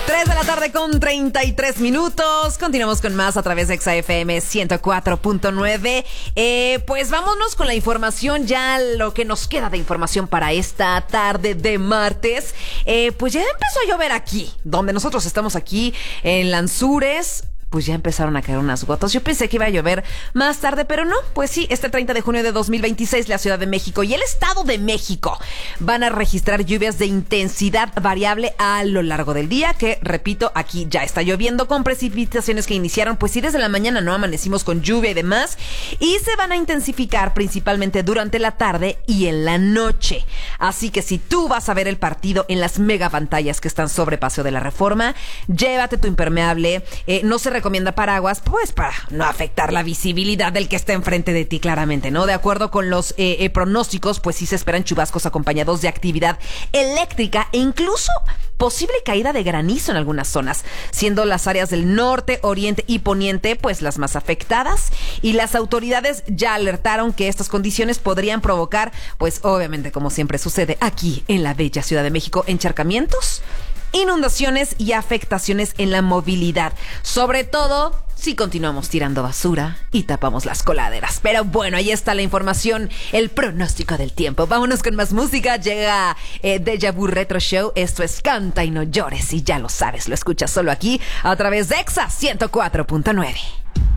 3 de la tarde con 33 minutos. Continuamos con más a través de Exa FM 104.9. Pues vámonos con la información, ya lo que nos queda de información para esta tarde de martes. Pues ya empezó a llover aquí, donde nosotros estamos aquí en Lanzures. Pues ya empezaron a caer unas gotas. Yo pensé que iba a llover más tarde, pero no. Pues sí, este 30 de junio de 2026, la Ciudad de México y el Estado de México van a registrar lluvias de intensidad variable a lo largo del día, que, repito, aquí ya está lloviendo con precipitaciones que iniciaron, pues sí, desde la mañana, ¿no? Amanecimos con lluvia y demás, y se van a intensificar principalmente durante la tarde y en la noche. Así que si tú vas a ver el partido en las mega pantallas que están sobre Paseo de la Reforma, llévate tu impermeable. No se recomienda paraguas, pues para no afectar la visibilidad del que está enfrente de ti, claramente, ¿no? De acuerdo con los pronósticos, pues sí se esperan chubascos acompañados de actividad eléctrica e incluso posible caída de granizo en algunas zonas, siendo las áreas del norte, oriente y poniente pues las más afectadas, y las autoridades ya alertaron que estas condiciones podrían provocar, pues obviamente, como siempre sucede aquí en la bella Ciudad de México, encharcamientos, inundaciones y afectaciones en la movilidad, sobre todo si continuamos tirando basura y tapamos las coladeras. Pero bueno, ahí está la información, el pronóstico del tiempo. Vámonos con más música. Llega Deja Vu Retro Show. Esto es Canta y no llores, y ya lo sabes, lo escuchas solo aquí a través de Exa 104.9.